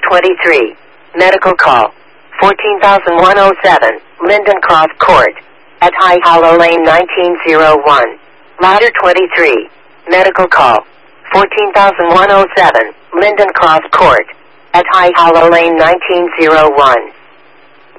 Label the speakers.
Speaker 1: 23. Medical call. 14,107, Linden Cross Court. At High Hollow Lane 1901. Ladder 23. Medical call. 14,107, Linden Cross Court. At High Hollow Lane 1901.